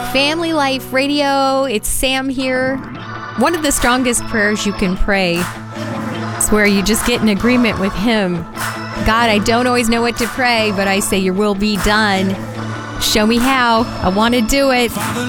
Family Life Radio. It's Sam here. One of the strongest prayers you can pray is where you just get in agreement with Him. God, I don't always know what to pray, but I say your will be done. Show me how. I want to do it.